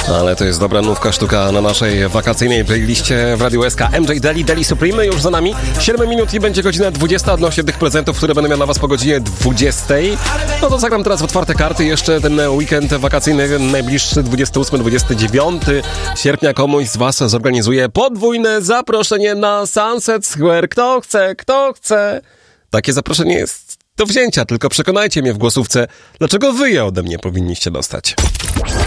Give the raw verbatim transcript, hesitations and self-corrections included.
Ale to jest dobra nówka sztuka na naszej wakacyjnej playliście w Radiu S K. M J Daily, Daily Supreme już za nami. siedem minut i będzie godzina dwudziesta odnośnie tych prezentów, które będę miał dla was po godzinie dwudziestej. No to zagram teraz w otwarte karty. Jeszcze ten weekend wakacyjny, najbliższy dwudziestego ósmego dwudziestego dziewiątego sierpnia komuś z was zorganizuje podwójne zaproszenie na Sunset Square. Kto chce, kto chce. Takie zaproszenie jest do wzięcia, tylko przekonajcie mnie w głosówce, dlaczego wy je ode mnie powinniście dostać.